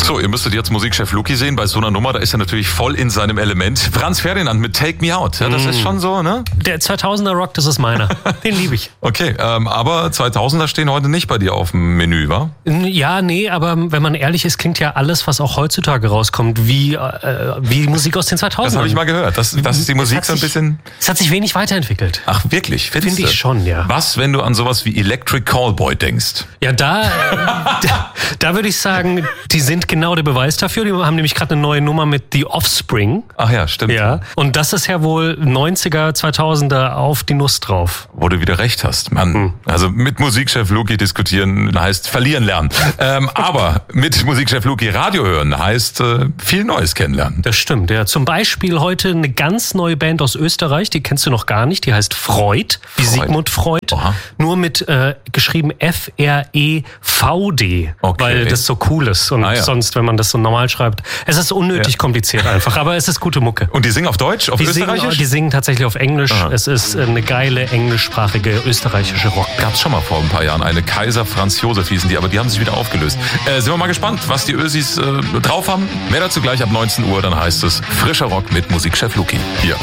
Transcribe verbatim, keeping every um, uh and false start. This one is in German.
So, ihr müsstet jetzt Musikchef Luki sehen. Bei so einer Nummer, da ist er natürlich voll in seinem Element. Franz Ferdinand mit Take Me Out. Ja, das mm. ist schon so, ne? Der zweitausender Rock, das ist meiner. Den liebe ich. Okay, ähm, aber zweitausender stehen heute nicht bei dir auf dem Menü, wa? Ja, nee, aber wenn man ehrlich ist, klingt ja alles, was auch heutzutage rauskommt, wie, äh, wie Musik aus den zweitausendern. Das habe ich mal gehört. Das, das ist die Musik so ein bisschen... Es hat sich wenig weiterentwickelt. Ach, wirklich? Finde ich schon, ja. Was, wenn du an sowas wie Electric Callboy denkst? Ja, da, da, da würde ich sagen, die sind genau der Beweis dafür. Die haben nämlich gerade eine neue Nummer mit The Offspring. Ach ja, stimmt. Ja. Und das ist ja wohl neunziger, zweitausender auf die Nuss drauf. Wo du wieder recht hast, Mann. Hm. Also mit Musikchef Luki diskutieren heißt verlieren lernen. ähm, aber mit Musikchef Luki Radio hören heißt äh, viel Neues kennenlernen. Das stimmt, ja. Zum Beispiel heute eine ganz neue Band aus Österreich, die kennst du noch gar nicht, die heißt Freud, wie Freud. Sigmund Freud. Aha. Nur mit äh, geschrieben F R E V D, okay. weil das so cool ist. Und ah, ja. sonst, wenn man das so normal schreibt, es ist unnötig ja. kompliziert einfach, aber es ist gute Mucke. Und die singen auf Deutsch, auf die Österreichisch? Singen, die singen tatsächlich auf Englisch. Aha. Es ist eine geile englischsprachige österreichische Rock. Gab es schon mal vor ein paar Jahren eine Kaiser Franz Josef hießen die, aber die haben sich wieder aufgelöst. Äh, sind wir mal gespannt, was die Ösis äh, drauf haben. Mehr dazu gleich ab neunzehn Uhr, dann heißt es frischer Rock mit Musikchef Luki. Hier.